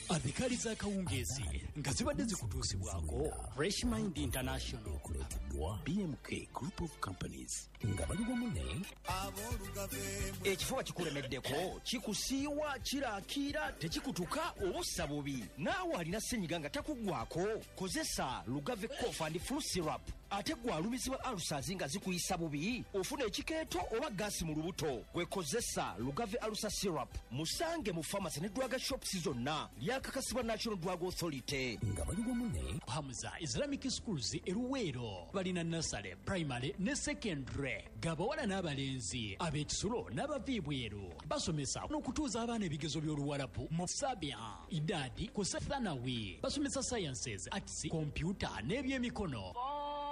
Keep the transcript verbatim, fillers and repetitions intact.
Abikaliza akawungeezi nga zibadde zikutuusibwako Fresh Mind International B M K Group of Companies nga bali wamu ne ekifuba kikulemeddeko kikusiiwa kiraakira tekikutuka obussa bubi naawe alina ssenyiga nga takugwako kozesa Lugave Cough and Flu Syrup ate gwe alumizibwa alusazi nga zikuyisa bubi ofuna ekikeeto oba gaasi mu lubuto gwekozesa Lugave Alusa Syrup musange mu pharmacy ne drug shops zonna lyakakasibwa National Drug Authority nga bali wamu ne Hamza Islamic Schools eruweero balina nursery primary ne secondary gabawala n'abalenzi ab'ekisulo n'abaviibweru basomesa n'okutuuza abaana ebigezo by'oluwalabu mu sabia idadi ku thanawi basomesa sciences arts computer n'ebyemikono